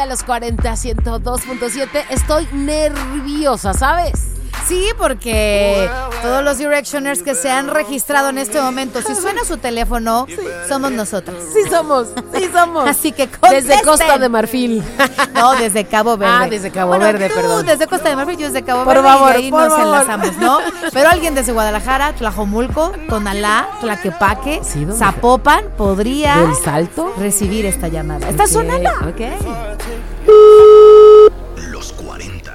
A los 40, 102.7, estoy nerviosa, ¿sabes? Sí, porque todos los Directioners que se han registrado en este momento, si suena su teléfono, somos nosotros. Sí somos. Así que contesten. Desde Costa de Marfil. No, desde Cabo Verde. Ah, desde Cabo Verde, tú perdón. Desde Costa de Marfil, yo desde Cabo Por Verde. favor, y ahí por nos favor. enlazamos, ¿no? Pero alguien desde Guadalajara, Tlajomulco, Tonalá, Tlaquepaque, Sí, ¿dónde? Zapopan, podría ¿Del Salto? recibir esta llamada. ¿Está Ok, sonando? Ok. Los 40.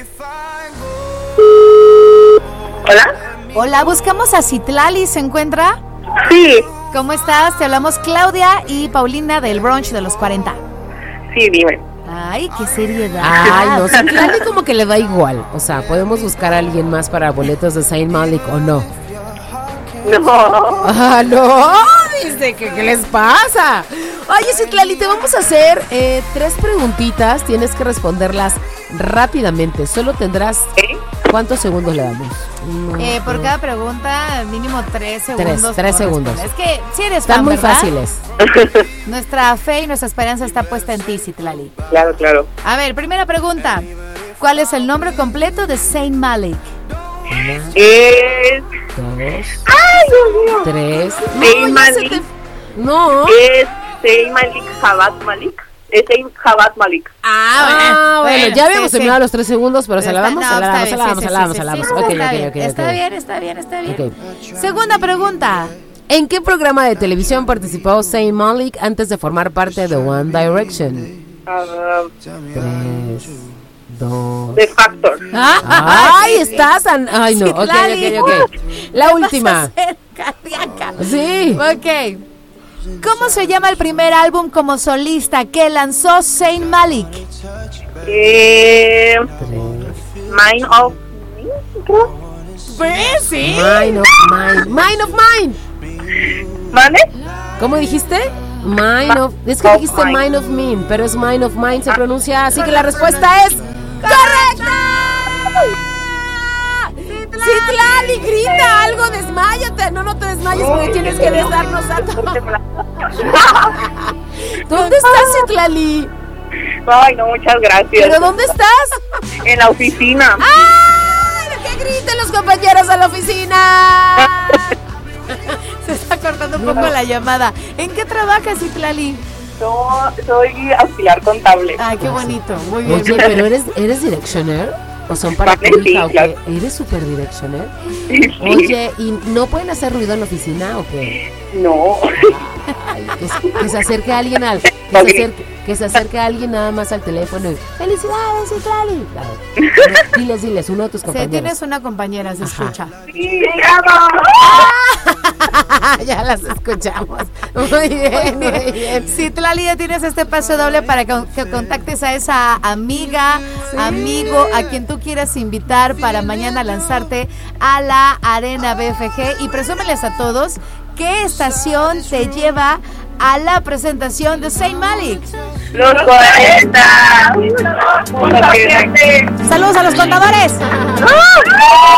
¿Hola? Hola, buscamos a Citlali, ¿se encuentra? Sí, ¿Cómo estás? Te hablamos Claudia y Paulina del brunch de los 40. sí, dime. Ay, qué seriedad. Ay, no, Citlali como que le da igual. O sea, podemos buscar a alguien más para boletos de Saint Malik o no. No. Ah, no, dice que ¿qué les pasa? Oye, Citlali, te vamos a hacer 3 preguntitas. Tienes que responderlas rápidamente. Solo tendrás... ¿Cuántos segundos le damos? Por cada pregunta, mínimo 3 segundos. 3 por segundos. responder. Es que si eres Están fan, muy ¿verdad? fáciles. Nuestra fe y nuestra esperanza está puesta en ti, Citlali. Claro, claro. A ver, primera pregunta. ¿Cuál es el nombre completo de Saint Malik? Es... 2, ¡Ay, Dios mío! 3. Saint Malik. No. Es Saint Malik Jabat Malik. Es Saint Jabat Malik. Bueno, ya habíamos sí, terminado los 3 segundos, pero se la damos, No, se la está damos, bien, se la damos, sí, se la damos, sí, se la sí, damos. sí, Ok, está bien, ok. está bien. Ok. Segunda pregunta. ¿En qué programa de televisión participó Saint Malik antes de formar parte de One Direction? 3, 2. The Factor. Ay, estás. Ay, no. Ok. La última. Vas a ser cardíaca. Sí. Ok. ¿Cómo se llama el primer álbum como solista que lanzó Saint Malik? Mind of Me, creo. Pues sí. Mind of Mine. ¿Vale? ¿Cómo dijiste? Es que dijiste Mind of Mine, pero es Mind of Mine, se pronuncia así que la respuesta es ¡correcta! Citlali, grita algo, desmáyate. No te desmayes porque tienes que darnos datos. ¿Dónde estás, Citlali? Ay, no, muchas gracias. ¿Pero dónde estás? En la oficina. ¡Ay! ¡Que griten los compañeros a la oficina! Se está cortando un poco la llamada. ¿En qué trabajas, Citlali? No, soy auxiliar contable. Ay, qué bonito. Muy bien. Oye, pero ¿eres directioner? ¿O son para tu Sí, hija o claro. qué? ¿Eres super directioner? Sí. Oye, ¿y no pueden hacer ruido en la oficina o qué? No. Ay, que se acerque alguien que se acerque alguien nada más al teléfono y ¡felicidades, Citlali! Diles, uno de tus Sí, compañeros. tienes una compañera, se escucha. Sí, bravo. Ya las escuchamos. Muy bien. Citlali, ya tienes este pase doble para que contactes a esa amiga, amigo, a quien tú quieras invitar para mañana lanzarte a la Arena BFG y presúmeles a todos qué estación te lleva a la presentación de Saint Malik. Los 40. Saludos a los contadores.